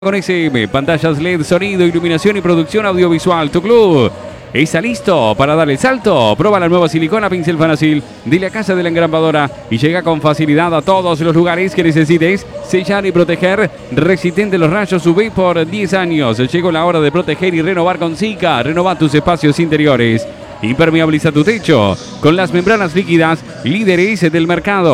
Con SM, pantallas LED, sonido, iluminación y producción audiovisual. Tu club está listo para dar el salto. Prueba la nueva silicona pincel Fanacil de la Casa de la Engrambadora y llega con facilidad a todos los lugares que necesites sellar y proteger. Resistente a los rayos UV por 10 años. Llegó la hora de proteger y renovar con Sika. Renova tus espacios interiores. Impermeabiliza tu techo con las membranas líquidas líderes del mercado.